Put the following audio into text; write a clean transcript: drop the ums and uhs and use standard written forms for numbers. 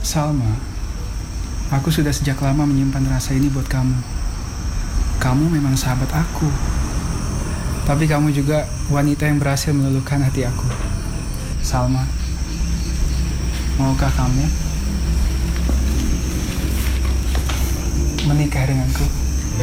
Salma, aku sudah sejak lama menyimpan rasa ini buat kamu. Kamu memang sahabat aku. Tapi kamu juga wanita yang berhasil meluluhkan hati aku. Salma, maukah kamu menikah denganku?